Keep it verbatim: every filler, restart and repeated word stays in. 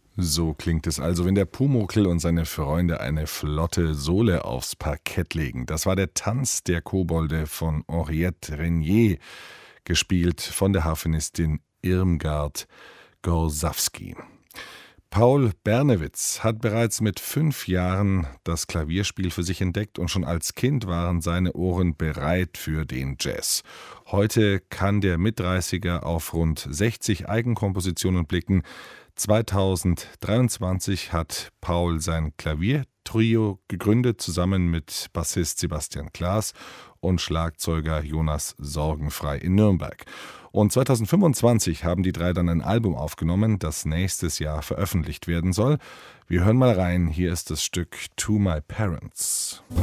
So klingt es also, wenn der Pumuckl und seine Freunde eine flotte Sohle aufs Parkett legen. Das war der Tanz der Kobolde von Henriette Renier, gespielt von der Harfenistin Irmgard Gorsawski. Paul Bernewitz hat bereits mit fünf Jahren das Klavierspiel für sich entdeckt und schon als Kind waren seine Ohren bereit für den Jazz. Heute kann der Mitdreißiger auf rund sechzig Eigenkompositionen blicken. zweitausenddreiundzwanzig hat Paul sein Klaviertrio gegründet, zusammen mit Bassist Sebastian Klaas und Schlagzeuger Jonas Sorgenfrei in Nürnberg. Und zweitausendfünfundzwanzig haben die drei dann ein Album aufgenommen, das nächstes Jahr veröffentlicht werden soll. Wir hören mal rein, hier ist das Stück To My Parents.